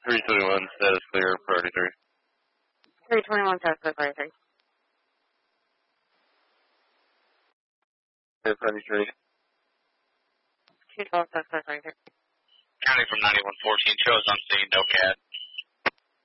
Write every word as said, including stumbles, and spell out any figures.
three twenty-one, status clear, priority three. three twenty-one, status clear, priority three. Yeah, priority three. two twelve, status clear, priority three. County from ninety-one fourteen, shows on scene, no C A D.